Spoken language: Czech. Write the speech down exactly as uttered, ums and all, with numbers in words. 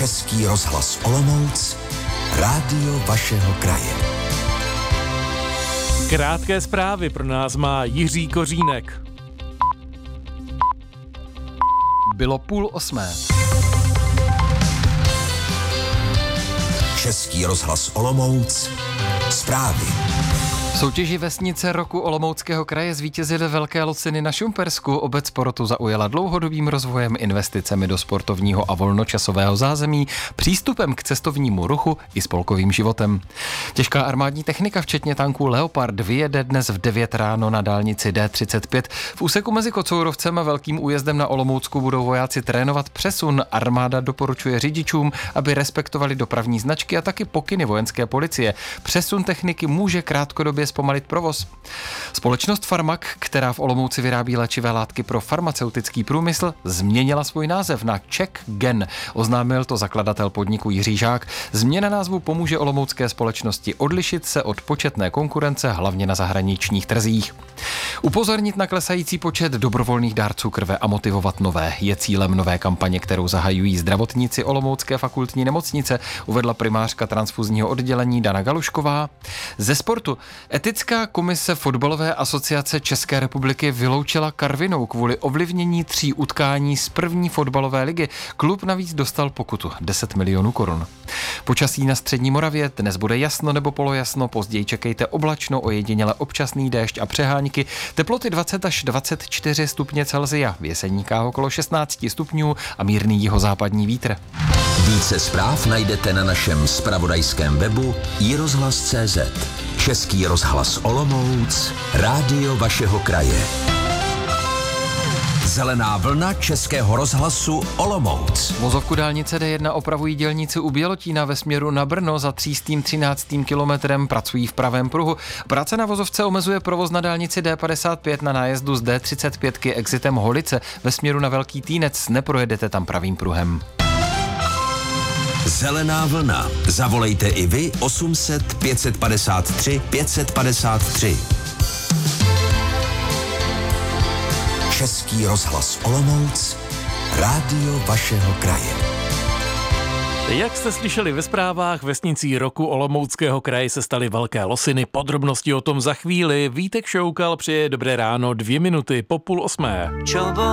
Český rozhlas Olomouc, rádio vašeho kraje. Krátké zprávy pro nás má Jiří Kořínek. Bylo půl osmé. Český rozhlas Olomouc, zprávy. V soutěži Vesnice roku Olomouckého kraje zvítězily velké lociny na Šumpersku. Obec porotu zaujala dlouhodobým rozvojem, investicemi do sportovního a volnočasového zázemí, přístupem k cestovnímu ruchu i spolkovým životem. Těžká armádní technika, včetně tanků Leopard, vyjede dnes v devět ráno na dálnici D třicet pět. V úseku mezi Kocourovcem a Velkým Újezdem na Olomoucku budou vojáci trénovat přesun. Armáda doporučuje řidičům, aby respektovali dopravní značky a taky pokyny vojenské policie. Přesun techniky může krátkodobě zpomalit provoz. Společnost Farmak, která v Olomouci vyrábí léčivé látky pro farmaceutický průmysl, změnila svůj název na Czech Gen. Oznámil to zakladatel podniku Jiří Žák. Změna názvu pomůže olomoucké společnosti odlišit se od početné konkurence, hlavně na zahraničních trzích. Upozornit na klesající počet dobrovolných dárců krve a motivovat nové je cílem nové kampaně, kterou zahajují zdravotníci Olomoucké fakultní nemocnice, uvedla primářka transfuzního oddělení Dana Galušková. Ze sportu. Etická komise Fotbalové asociace České republiky vyloučila Karvinou kvůli ovlivnění tří utkání z první fotbalové ligy. Klub navíc dostal pokutu deset milionů korun. Počasí na střední Moravě dnes bude jasno nebo polojasno, později čekejte oblačno, ojediněle občasný déšť a přehánky. Teploty dvacet až dvacet čtyři stupně Celsia, v Jeseníkách okolo šestnáct stupňů a mírný jihozápadní vítr. Více zpráv najdete na našem zpravodajském webu i rozhlas tečka cé zet. Český rozhlas Olomouc, rádio vašeho kraje. Zelená vlna Českého rozhlasu Olomouc. Vozovku dálnice D jedna opravují dělníci u Bělotína ve směru na Brno. Za třístým třináctým kilometrem pracují v pravém pruhu. Práce na vozovce omezuje provoz na dálnici D padesát pět na nájezdu z D třicet pět exitem Holice ve směru na Velký Týnec. Neprojedete tam pravým pruhem. Zelená vlna. Zavolejte i vy osm set pět padesát tři pět padesát tři. Český rozhlas Olomouc, rádio vašeho kraje. Jak jste slyšeli ve zprávách, vesnicí roku Olomouckého kraje se staly velké losiny. Podrobnosti o tom za chvíli. Vítek Šoukal přeje dobré ráno, dvě minuty po půl osmé.